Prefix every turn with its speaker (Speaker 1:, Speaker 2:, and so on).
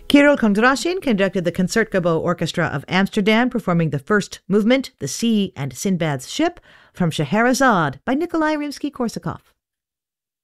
Speaker 1: Kirill Kondrashin conducted the Concertgebouw Orchestra of Amsterdam, performing the first movement, The Sea and Sinbad's Ship, from Scheherazade by Nikolai Rimsky-Korsakov.